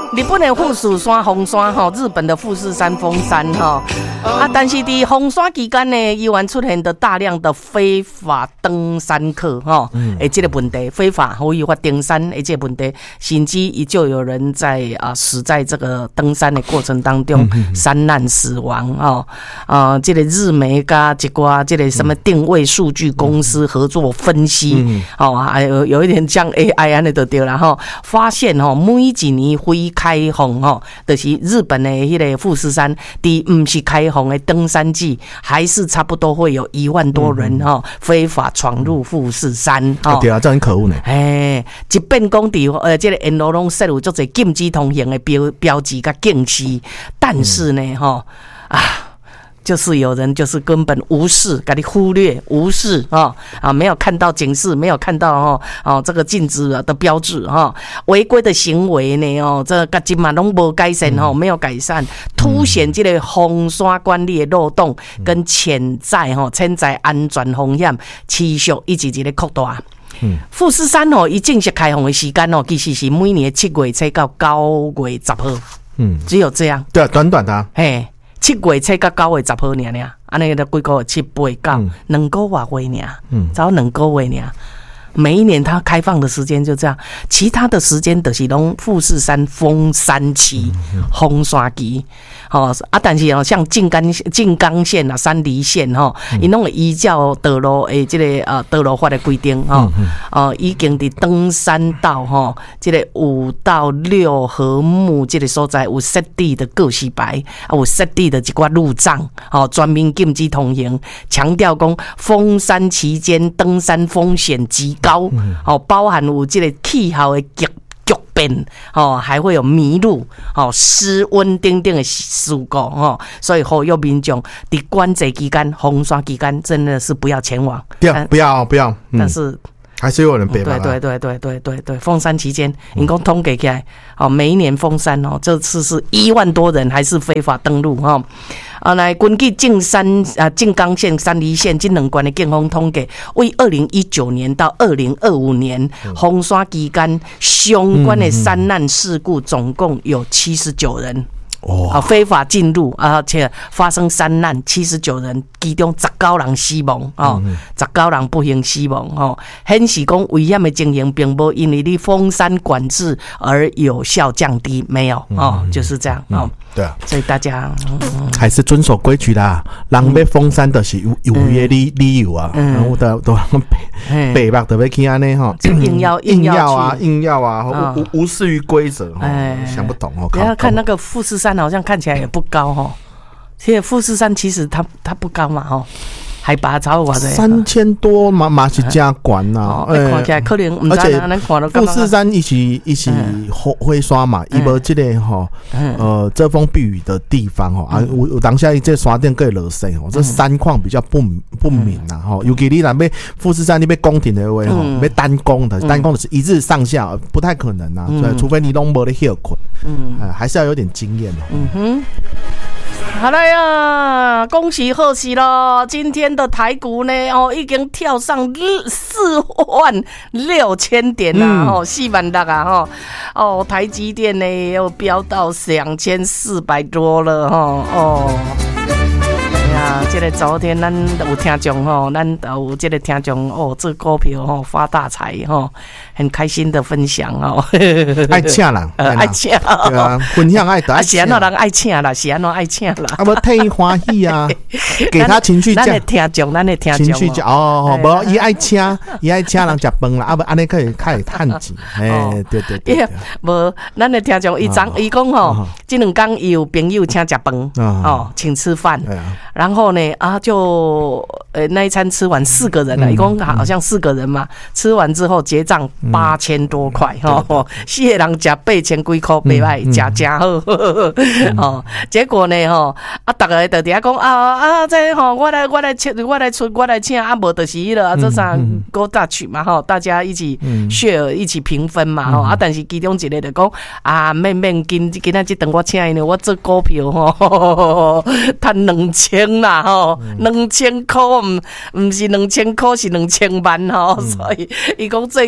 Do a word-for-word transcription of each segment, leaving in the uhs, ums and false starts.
日本的富士山封山哈，日本的富士山封山哈啊，但是在封山期间呢，依然出现的大量的非法登山客哈，诶，这个问题非法非法登山诶，这个问题，甚至就有人在啊死在这个登山的过程当中山难死亡哦，啊，这个日媒加一挂这个什么定位数据公司合作分析哦，还有有一点像 A I 安尼就对了哈，发现哦，每几年非开放哦，就是日本的迄个富士山，第不是开放的登山季，还是差不多会有一万多人哈、哦、非法闯入富士山哦。 对啊，这很可恶呢。 哎，即便讲伫呃，这个沿路拢设有足侪禁止通行的标标志甲警示，但是呢，哈、哦、啊。就是有人就是根本无视，给你忽略无视啊啊，没有看到警示，没有看到哦哦这个禁止的标志哈，违规的行为呢哦，这个今嘛拢无改善哦，没有改善，凸显这个封山管理的漏洞跟潜在哈潜在安全风险持续一直一个扩大。嗯，富士山哦，伊正式开放的时间哦，其实是每年七月初到九月十号，嗯，只有这样。 对啊，短短的、啊。 嘿。七月初到九月十号尔尔，安尼都几个月七八九两个月月尔，嗯，只有两个月尔。每一年它开放的时间就这样，其他的时间就是拢富士山封山期、封山期，哦啊，但是哦，像静冈静冈县啊、山梨县哈，伊拢会依照道路诶，这个呃道路法的规定哈，哦，已经伫登山道哈，这个五到六合目这个所在有设置的告示牌，啊，有设置的一寡路障，哦，专门禁止通行，强调讲封山期间登山风险极高。高哦，包含有这个气候的极剧变哦，还会有迷路哦、失温等等的事故哦，所以呼吁民众在关节期间、封山期间，真的是不要前往。 不要不要不要， 但是。 还是有人被对对对对对对对，封山期间，你讲统计起来，哦，每一年封山哦，这次是一万多人还是非法登陆哈、哦？啊，来根据静山啊静冈县、山梨县这两县的警方统计，为二零一九年到二零二五年封山期间相关的山难事故，总共有七十九人。哦，啊，非法进入，而且发生山难，七十九人，其中十九人死亡，哦，十九人不幸死亡，哦，显示讲危险的情形并无因为你封山管制而有效降低，没有，哦，就是这样，哦， 对啊， 所以大家、嗯、 还是遵守规矩啦。人要封山的是有有的理理由啊，然后都都北北北都要去安尼哈， 硬要硬要啊，硬要啊，无无视于规则，哎，想不懂哦。 不要看那个富士山。好像看起来也不高哦，其实富士山其实它它不高嘛哦，海拔超过三千多嘛嘛是加管呐， 看起来可能， 而且富士山一起一起灰刷嘛，伊无这个哈呃遮风避雨的地方哈啊，有有当下这山顶可以落雪哦，这山况比较不不明呐哈，尤其你那边富士山那边宫廷的位哈，要单攻的单攻的是一日上下，不太可能呐，对，除非你拢无咧休困，嗯，还是要有点经验的，嗯哼。 好了呀，恭喜贺喜咯！今天的台股呢，哦，已经跳上四万六千点啦，嗯、哦，四万六啊，哈，哦，台积电呢又飙到两千四百多了，哈，哦。啊，这个昨天咱有听众吼，咱有这个听众哦，这股票吼发大财吼，很开心的分享哦。 爱请人， 呃，爱请， 对啊，分享爱得爱请。 是安怎人爱请啦，是安怎爱请啦。 啊，无替欢喜啊，给他情绪价。 咱的听众，咱的听众。 情绪价哦，无伊爱请，伊爱请人食饭啦，啊无安尼可以可以趁钱。哎，对对对。 无，咱的听众伊昨伊讲吼，这两天伊有朋友请食饭，哦，请吃饭，然后呢啊就呃那一餐吃完四个人了，一共好像四个人嘛，吃完之后结账八千多块哦，四个人吃八千几块，袂歹，吃真好哦。结果呢吼啊，大家就伫遐讲啊啊，这吼我来我来请我来出我来请啊，无就是迄了啊，这啥高大曲嘛吼，大家一起 share 一起平分嘛吼啊，但是其中一个就讲啊，免免今今仔这顿我请呢，我做股票吼，赚两千啦吼，两千块唔唔是两千块是两千万吼，所以伊讲最近股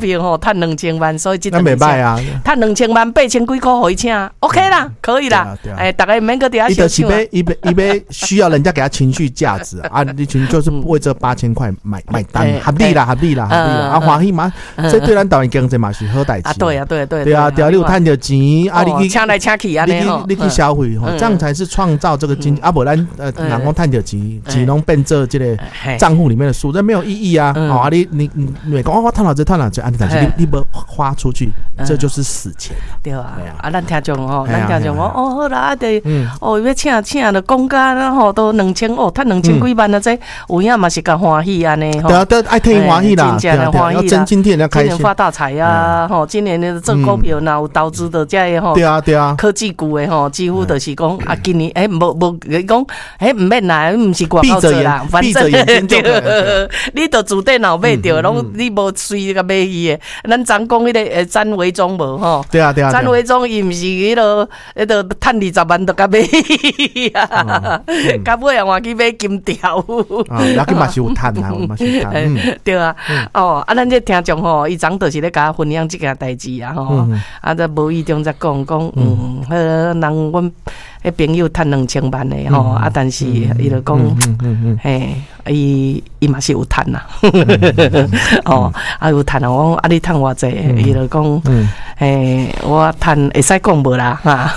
票吼，赚两千万，所以这那没歹啊， 赚两千万八千几块互伊请 ，OK 啦，可以啦，哎，大家免个底下想想。伊被伊被需要人家给他情绪价值啊，你情就是为这八千块买买单，合理啦，合理啦，合理啦，啊欢喜嘛，所以对咱台湾经济嘛是好代志。 啊，对啊，对对对啊，对啊，你有赚到钱啊，你去请来请去啊， 你去你去消费吼，这样才是创造这个经济啊，不然呃，人讲赚到钱，钱拢变做这个账户里面的数，这没有意义啊。哦啊，你你你你讲我赚哪这赚哪这，啊，但是你你不花出去，这就是死钱。 对啊，啊，咱听众吼，咱听众讲哦，好啦，啊，对，哦，要请请的讲价然后都两千哦，赚两千几万啊，这有影嘛是甲欢喜安尼吼。 对啊，对，爱替欢喜啦，对啊，要真今天要开心， 今年发大财啊，吼，今年的做股票若有投资的这吼， 对啊对啊， 科技股的吼，几乎就是讲啊，今年诶，无无你讲诶，唔免啦，唔是广告做啦，反正你都主电脑买着，拢你无随个买去的。咱昨讲迄个诶，詹维忠无吼？ 对啊对啊， 詹维忠伊毋是迄落迄落趁二十万都甲买啊，甲尾啊换去买金条。 啊，要紧嘛是有趁啊，嘛是有趁。对啊，哦，啊，咱这听众吼，伊昨就是咧甲我分享即件代志啊，吼，啊，这无意中才讲讲，嗯，迄人阮迄朋友趁两千万的吼，啊，但是伊就讲，嘿，伊伊嘛是有趁呐，哦，啊有趁啊，我讲啊你趁偌济，伊就讲，嘿，我趁会使讲无啦，哈，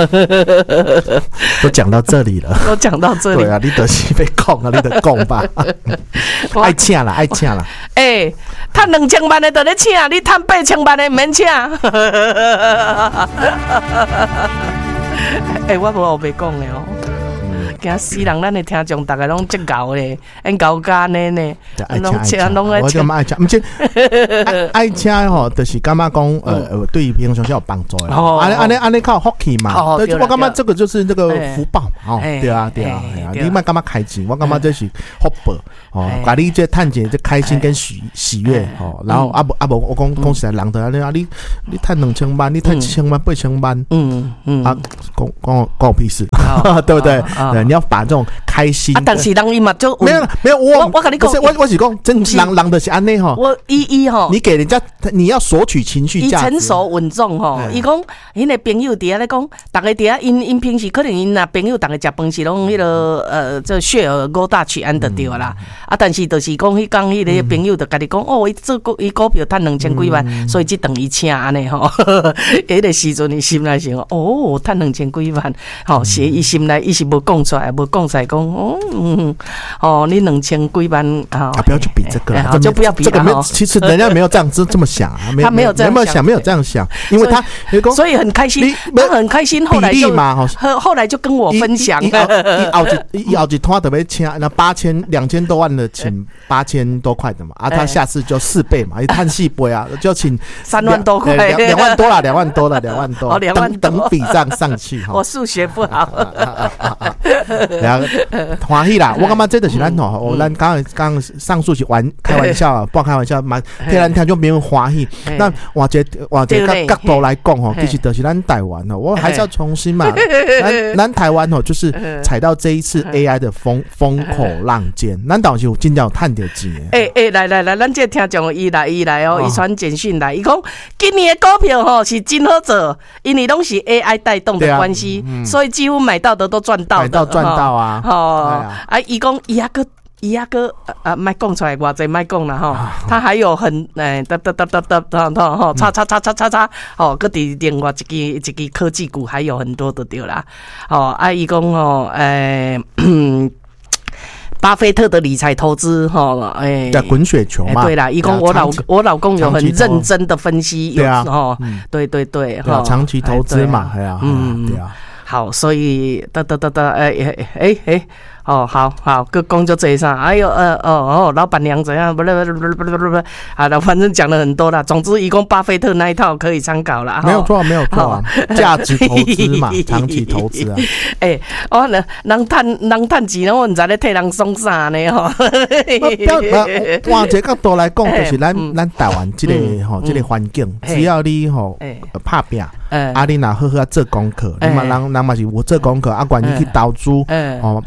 都讲到这里了， 都讲到这里， 对啊，你就是要讲啊，你就讲吧，爱请啦，爱请啦， 诶，趁两千万的就咧请，你趁八千万的唔免请。哎、欸，我无后袂讲的哦，惊死人！咱的听众大概拢真搞咧，很搞干的呢， 拢请拢爱请，我爱请，唔是爱请吼，就是感觉讲呃，对于平常是有帮助的。哦，安尼安尼安尼靠福气嘛，我感觉这个就是这个福报嘛，哦，对啊对啊，你莫感觉开钱，我感觉这是福报哦，把你这趁钱这开心跟喜喜悦哦，然后啊不啊不，我讲讲实在人的啊，你你趁两千万，你趁一千万八千万，嗯嗯啊，讲讲关我屁事，对不对？对，你要把这种开心啊，但是人伊嘛就没有没有我我跟你讲， 我我是讲真人人的是安内哈， 我一一哈， 你给人家你要索取情绪价值， 成熟稳重哈。伊讲因的朋友底下咧讲，大家底下因因平时可能因那朋友大家食饭是拢迄个呃，这血儿五大取安得对啦。啊，但是就是讲迄讲迄个朋友就甲你讲哦，伊做股伊股票赚两千几万，所以即等于请安尼吼。迄个时阵伊心内想哦，赚两千几万，吼，是伊心内伊是无讲出来，无讲出来讲哦，嗯，哦，你两千几万啊， 不要去比这个， 就不要比这个没，其实人家没有这样子这么想啊， 他没有这样想，没有这样想，因为他所以很开心，他很开心，后来就后后来就跟我分享， 伊后一伊后一摊特别请那八千两千多万的，请八千多块的嘛，啊，他下次就四倍嘛，一探四倍啊，就请三万多块， 两两万多啦，两万多了，两万多， 哦，两万等比上上去哈， 我数学不好， 然后欢喜啦，我感觉这就是咱吼，我咱刚刚上述是玩开玩笑啊，不开玩笑，嘛，替咱听众朋友欢喜。那换一换一个角度来讲吼，其实就是咱台湾吼，我还是要重新嘛，咱咱台湾吼，就是踩到这一次 A I 的风风口浪尖，咱当时有真正有赚到钱的。 诶诶，来来来，咱这听众伊来伊来哦，伊传简讯来，伊讲今年的股票吼是真好做，因为拢是 A I 带动的关系，所以几乎买到的都赚到的， 买到赚到啊！ 哦，啊，伊讲伊还个伊还个啊，卖讲出来偌济卖讲啦吼，他还有很诶，哒哒哒哒哒哒哒吼，叉叉叉叉叉叉，哦，个伫另外一支一支科技股还有很多的对啦，哦，啊，伊讲哦，诶。巴菲特的理财投资，哈，哎， 叫滚雪球嘛。 对啦，一共我老我老公有很认真的分析， 对啊， 哈，对对对，哈， 长期投资嘛，哎呀，嗯，对啊。 好，所以哒哒哒哒，哎哎哎哎，哦，好好，个工就这一上，哎呦，呃，哦哦，老板娘怎样？不不不不不不不，好了，反正讲了很多啦。总之，一共巴菲特那一套可以参考啦。 没有错，没有错啊，价值投资嘛，长期投资啊。 哎，哦，人人赚人赚钱，我唔知咧替人送啥呢吼。 换一个角度来讲，就是咱咱台湾这个吼，这个环境，只要你吼拍拼。啊，你若好好做功课，你嘛人人嘛是有做功课，啊，管你去投资，哦，所以才能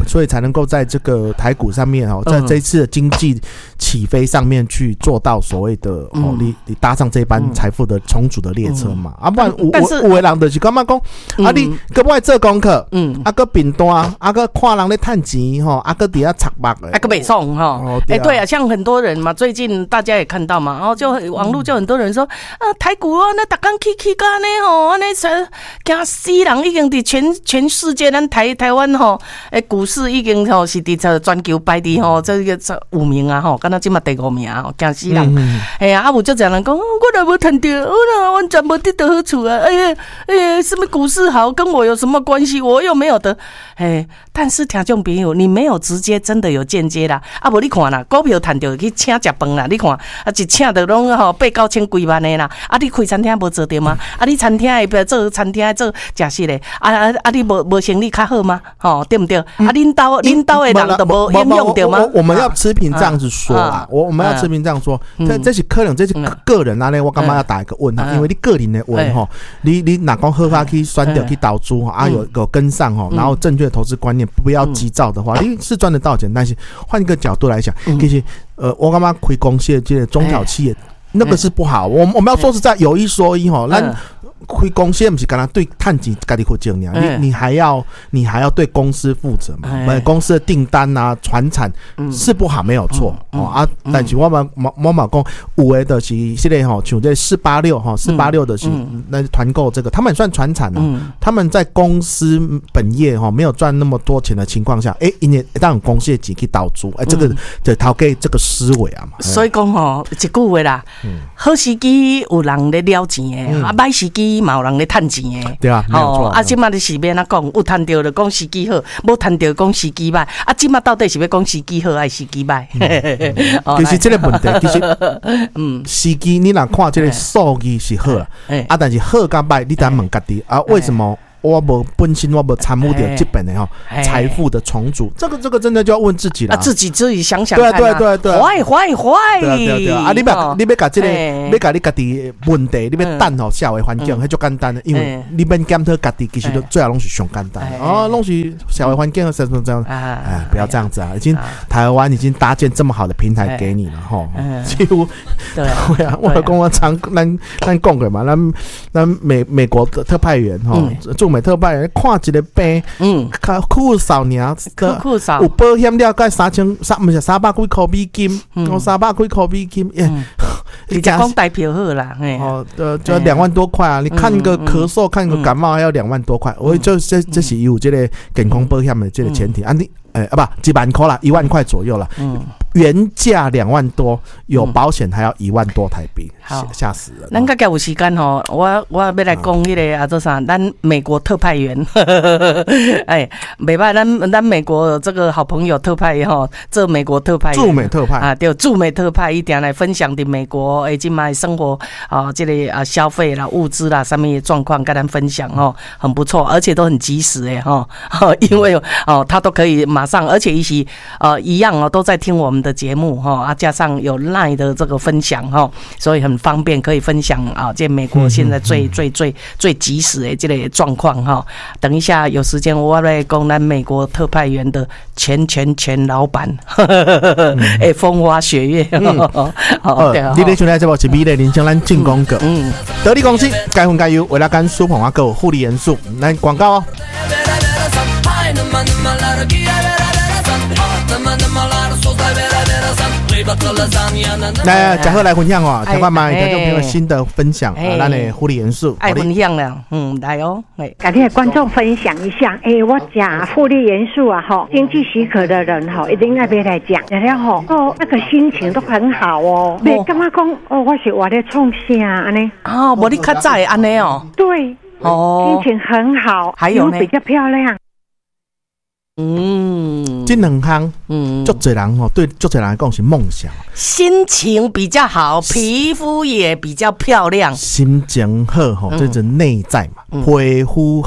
能够在这个台股上面哦，在这一次的经济起飞上面去做到所谓的哦，你你搭上这班财富的重组的列车嘛？啊，不然有有的人就是干嘛讲啊？你搁不爱做功课，嗯，啊搁评单，啊搁看人咧趁钱吼，啊搁底下插目的， 啊搁袂爽哈。哎，对啊，像很多人嘛，最近大家也看到嘛，然后就网络就很多人说啊，台股哦，那逐工起起个安尼吼，安尼惊死人，已经伫全全世界咱台台湾吼，诶，股市已经吼是伫全球排伫吼这个五名啊吼，敢若今嘛第五名啊，惊死人。哎呀，啊有就这样人讲，我哪无赚到，我哪完全无得到好处啊！哎呀，哎呀，什么股市好，跟我有什么关系？我又没有得。哎，但是听众朋友，你没有直接，真的有间接啦。啊，无你看啦，股票赚到去请食饭啦，你看啊，一请到拢吼八九千几万的啦。啊，你开餐厅无做到吗？啊，你餐厅会做餐厅做食食咧？啊啊啊，你无无生意较好吗？吼，对不对？啊，恁兜恁兜的人都无应用到吗？ 我们要持平这样子说啦，我我们要持平这样说，这这是可能这是个人啊咧，我干嘛要打一个问号？因为你个人的问吼，你你哪讲好法去选择去投资啊，有有跟上吼，然后正确的投资观念，不要急躁的话，你是赚得到钱，但是换一个角度来讲，其实呃，我干嘛开公司的这些中小企业，那个是不好。我我们要说实在，有一说一吼，咱开公司不是干那对趁钱家己负责呢，你你还要你还要对公司负责嘛？公司的订单啊、传产是不好没有错哦啊，但是我们我嘛讲有的就是现在吼，像这四八六哈，四八六的是那团购这个，他们也算传产啊。他们在公司本业哈没有赚那么多钱的情况下，哎，因为当公司的钱去投资，哎，这个就投给这个思维啊嘛。 所以讲吼，一句话啦，好时机有人咧了钱的，啊，歹时机。嘛有人咧趁钱诶， 对啊，没有错。 啊，即马就是变哪讲，有趁着就讲时机好，无趁着讲时机歹。啊，即马到底是要讲时机好还是时机歹？ 其实这个问题，其实嗯，时机你若看这个数据是好啦，啊，但是好甲歹，你得问家己啊，为什么？我无本身我无参与到这边的哈财富的重组，这个这个真的就要问自己了， 自己自己想想看。 对对对对， 坏坏坏。 对对对啊！你别你别甲这个，别甲你家己问题，你别等吼社会环境，迄就简单的，因为你别检讨家己，其实最后拢是上简单哦，拢是社会环境和什么这样。哎，不要这样子啊！已经台湾已经搭建这么好的平台给你了哈，几乎对啊，我跟我常咱咱讲过嘛，咱咱美美国的特派员哈驻美特派员看一个病，嗯，酷少年，酷少有保险了，该三千三不是三百几块美金，我三百几块美金， 你讲代票好啦， 哦，呃，就两万多块啊！你看个咳嗽，看个感冒还要两万多块，我就这这是有这个健康保险的这个前提啊，你。哎、欸、啊不，几万块啦，一万块左右啦。嗯，原价两万多，有保险还要一万多台币，吓死人。 咱个有时间吼，我我要来讲迄个啊，做啥？咱美国特派员，哎，袂歹，咱咱美国这个好朋友特派吼，这美国特派， 驻美特派啊，对，驻美特派一定来分享的美国诶，今卖生活啊，这个啊消费啦、物资啦，上面的状况跟咱分享哦，很不错，而且都很及时诶哈，因为哦，他都可以马上，而且一起呃一样哦，都在听我们的节目哈啊，加上有 LINE 的这个分享哈，所以很方便可以分享啊，这美国现在最最最最及时的这个状况哈。等一下有时间我来讲咱美国特派员的前前前老板，哎，风花雪月。 好，你咧现在这部是美丽人生咱进攻个，嗯，得力公司该分该有，为了干舒膨啊，够护理元素，来广告哦。来，嘉禾来分享哦，台湾买听众朋友新的分享啊，咱的护理元素， 爱分享了，嗯，来哦， 赶紧给观众分享一下，哎，我讲护理元素啊，哈，经济许可的人哈，一定那边来讲，然后哦，那个心情都很好哦，你干嘛讲哦，我是我在创啥安尼？ 哦，我你较早会安尼哦， 对，哦，心情很好， 还有呢， 比较漂亮。 嗯， 这两项，嗯，足多人哦，对足多人来讲是梦想。 心情比较好，皮肤也比较漂亮。 心情好吼，这是内在嘛，皮肤好，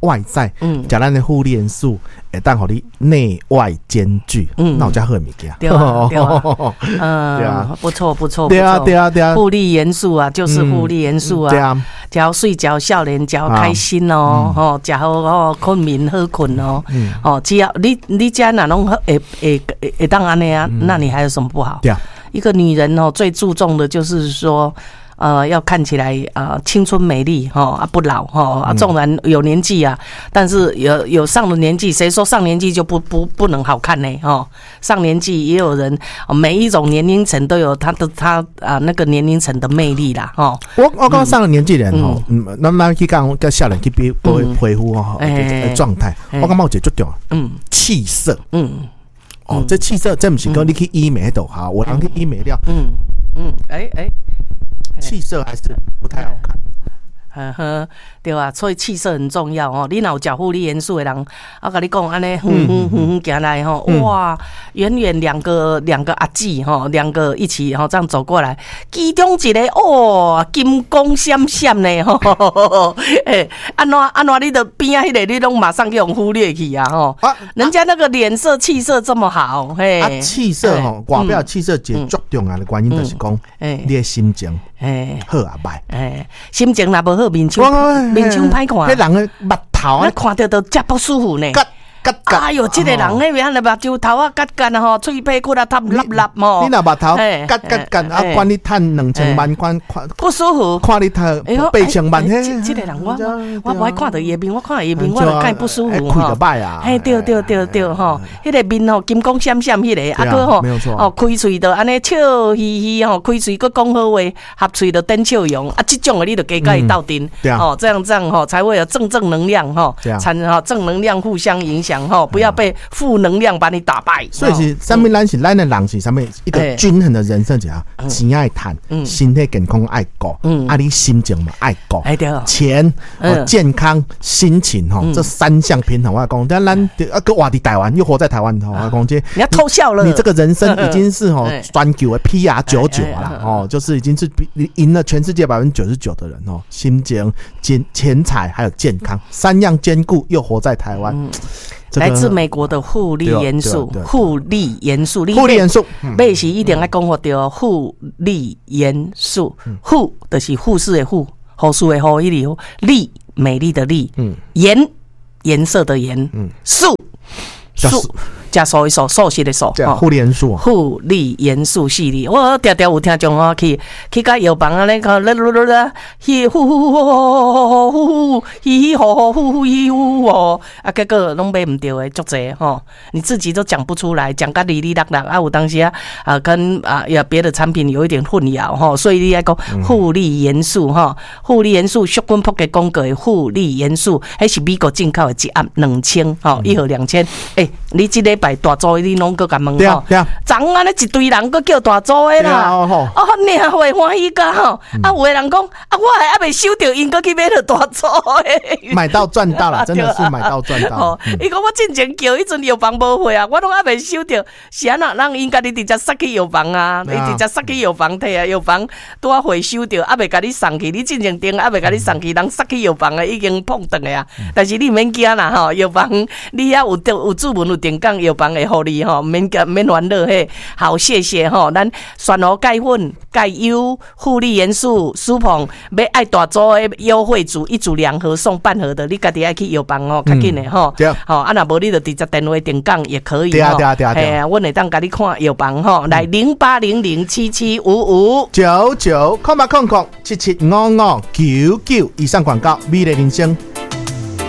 外在，嗯，食咱的护理元素，会当互你内外兼具，嗯，那有遮好物件， 对啊，对啊，嗯，对啊，不错不错， 对啊对啊对啊， 护理元素啊，就是护理元素啊，对啊，只要睡觉少年，只要开心哦，吼，食好哦，困眠好困哦，哦，只要你你家哪拢会会会会当安尼啊，那你还有什么不好？对啊，一个女人哦，最注重的就是说。呃，要看起来呃青春美丽哈啊不老哈啊，纵然有年纪啊，但是有有上了年纪，谁说上年纪就不不不能好看呢？哈，上年纪也有人，每一种年龄层都有他的他啊那个年龄层的魅力啦哈。 我我刚上了年纪人哈，嗯，慢慢去讲跟少年去比不会恢复哈状态，我感觉有一个最重要，嗯，气色，嗯，哦，这气色这不是讲你去医美都好，我人去医美了，嗯嗯，哎哎。气色还是不太好看， 呵呵，对啊，所以气色很重要哦。你若有食护理元素的人，我跟你讲，安尼哼哼哼行来吼，哇，远远两个两个阿姊吼，两个一起吼这样走过来，其中一个哦，金光闪闪的吼，哎，安怎安怎你的边啊迄个你拢马上给用忽略去啊吼，人家那个脸色气色这么好，嘿， 啊，气色吼，外表气色最最重要的原因就是讲，你的心情。哎，好啊，歹哎，心情若无好，面相面相歹看， 迄人的目头啊， 看到都真不舒服呢。哎呦，这个人那边的目睭头啊，干干吼，嘴皮骨啊，塌粒粒吼。 你那目头干干干啊，管你赚两千万，管不舒服。 看你赚八千万， 这这个人我我我爱看到伊的面，我看伊的面，我就看不舒服哈。开啊！ 哎，对对对对吼，迄个面吼金光闪闪，迄个啊个吼，哦开嘴就安尼笑嘻嘻吼，开嘴佫讲好话，合嘴就灯笑容啊，这种的你就加甲伊斗阵，哦，这样这样吼才会有正正能量吼，产哈正能量互相影响。不要被负能量把你打败。 所以是上面咱是咱的人是上面一个均衡的人生，就要钱爱赚，身体健康爱顾，啊你心情嘛爱顾，钱、健康、心情哈，这三项平衡。我讲，但咱啊个活在台湾，又活在台湾哈，我讲这你要偷笑了， 你这个人生已经是哈全球的 P R 九九了哦，就是已经是赢了全世界百分之九十九的人哦，心情、钱、钱财还有健康三样兼顾，又活在台湾。 来自美国的护理元素，护理元素， 护理元素， 每时一定要讲我到护理元素，护就是护士的护，护士的护，一里丽美丽的丽，颜颜色的颜，素素。加素一素，素食的素， 护理元素， 护理元素系列。我常常有听众哦，去去甲药房啊，那个啦啦啦啦，呼呼呼呼呼呼，嘻嘻吼吼呼呼嘻呼哦，啊，结果拢买唔到的，足济吼，你自己都讲不出来，讲甲哩哩啦啦啊，有当时啊啊跟啊呀别的产品有一点混淆哈，所以你来讲护理元素哈，护理元素，旭君铺嘅广告的护理元素，迄是美国进口的一盒两千，吼，一盒两千，诶，你这礼拜大组你拢搁甲问吼，昨安尼一堆人搁叫大组的啦，哦，领会欢喜甲吼，啊，有的人讲啊，我还还未收到，因搁去买了大组的， 买到赚到了，真的是买到赚到。 哦，伊讲我之前叫迄阵药房无货啊，我拢还未收到，是安那人因家己直接塞去药房啊，伊直接塞去药房摕啊，药房拄啊回收到，还未甲你送去，你之前订还未甲你送去，人塞去药房的已经碰断的啊，但是你免惊啦吼，药房你遐有有注文有定岗，药房会互你吼，免免烦恼嘿。好，谢谢吼，咱选好钙粉、钙优、护理元素、舒碰，要爱大组的优惠组，一组两盒送半盒的，你家己爱去药房哦，较紧的吼。对。吼，啊，若无你就直接电话定岗也可以。对啊，对啊，对啊。嘿啊，阮会当甲你看药房吼，来零八零零七七五五九九，空八空空七七五五九九以上广告，美丽人生。